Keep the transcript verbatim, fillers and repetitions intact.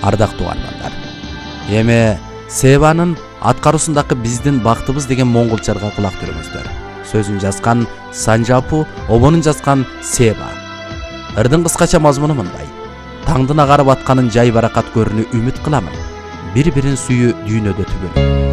ардактуу угармандар. Эми Себанын аткаруусундагы биздин бактыбыз деген монголчарга кулак түрүңүздөр. Сөзүн жазган Санжапу, обонун жазган Себа. Ырдын кыскача мазмуну мындай: таңдын агарып атканын жай баракат көрүүнү үмүт кыламын. Бири-бирин сүйүү дүйнөдө түгөл.